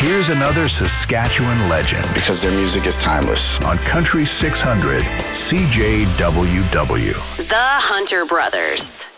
Here's another Saskatchewan legend. Because their music is timeless. On Country 600, CJWW. The Hunter Brothers.